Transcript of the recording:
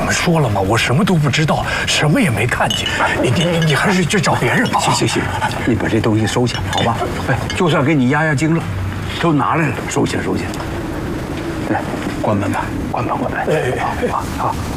们说了吗？我什么都不知道，什么也没看见。你还是去找别人吧。 行，你把这东西收下，好吧？哎，就算给你压惊了，都拿来了，收下。来，关门吧，关门。 好。